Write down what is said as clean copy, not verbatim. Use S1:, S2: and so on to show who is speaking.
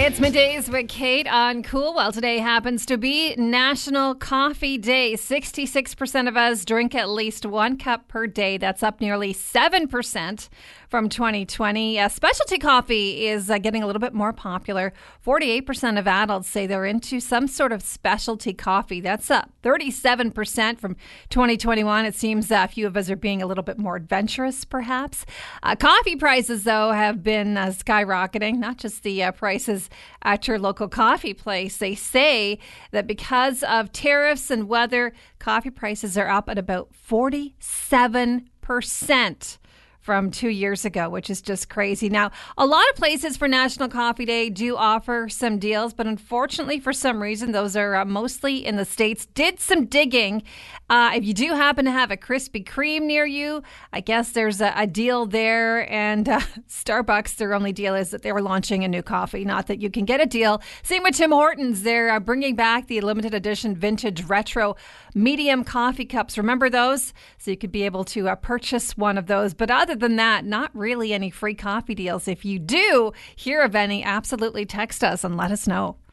S1: It's Middays with Kate on Cool. Well, today happens to be National Coffee Day. 66% of us drink at least 1 cup per day. That's up nearly 7% from 2020. Specialty coffee is getting a little bit more popular. 48% of adults say they're into some sort of specialty coffee. That's up 37% from 2021. It seems a few of us are being a little bit more adventurous, perhaps. Coffee prices, though, have been skyrocketing, not just the prices at your local coffee place. They say that because of tariffs and weather, coffee prices are up at about 47% from 2 years ago, which is just crazy. Now, a lot of places for National Coffee Day do offer some deals, but unfortunately, for some reason, those are mostly in the States. Did some digging. If you do happen to have a Krispy Kreme near you, I guess there's a deal there. And Starbucks, their only deal is that they were launching a new coffee, not that you can get a deal. Same with Tim Hortons. They're bringing back the limited edition vintage retro medium coffee cups. Remember those? So you could be able to purchase one of those. But other than that, not really any free coffee deals. If you do hear of any, absolutely text us and let us know.